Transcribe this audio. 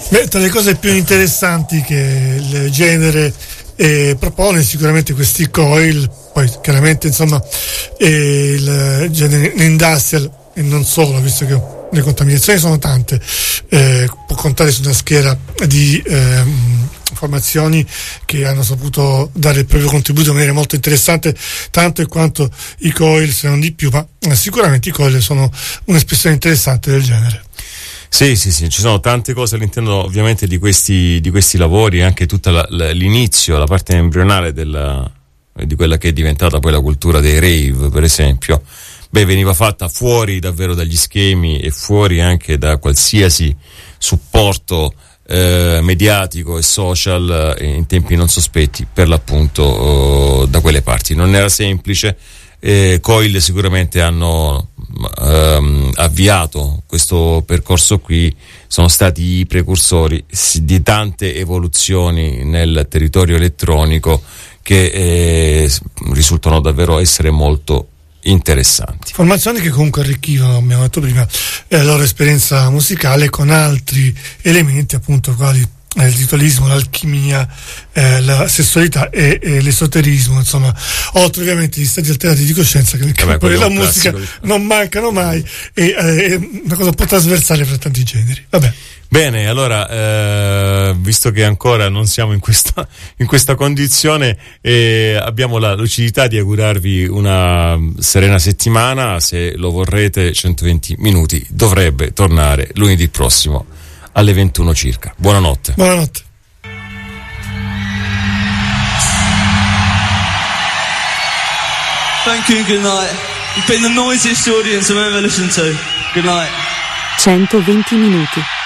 Beh, tra le cose più interessanti che il genere propone sicuramente questi coil, poi chiaramente insomma il genere industrial e non solo, visto che le contaminazioni sono tante, può contare su una schiera di formazioni che hanno saputo dare il proprio contributo in maniera molto interessante, tanto e quanto i coil, se non di più, ma sicuramente i coil sono un'espressione interessante del genere. Sì, ci sono tante cose all'interno ovviamente di questi lavori, anche tutta l'inizio, la parte embrionale di quella che è diventata poi la cultura dei rave, per esempio. Veniva fatta fuori davvero dagli schemi e fuori anche da qualsiasi supporto mediatico e social in tempi non sospetti, per l'appunto da quelle parti. Non era semplice. Coil sicuramente hanno avviato questo percorso qui, sono stati i precursori di tante evoluzioni nel territorio elettronico che risultano davvero essere molto interessanti. Formazioni che comunque arricchivano, abbiamo detto prima, la loro esperienza musicale con altri elementi, appunto, quali il ritualismo, l'alchimia, la sessualità e l'esoterismo, insomma, oltre ovviamente gli stati alterati di coscienza che nel campo della musica non mancano mai, e è una cosa un po' trasversale fra tanti generi. Vabbè. Bene, allora, visto che ancora non siamo in questa condizione, abbiamo la lucidità di augurarvi una serena settimana. Se lo vorrete, 120 minuti dovrebbe tornare lunedì prossimo alle 21 circa. Buonanotte. Buonanotte. Thank you, good night. You've been the noisiest audience I've ever listened to. Good night. 120 minuti.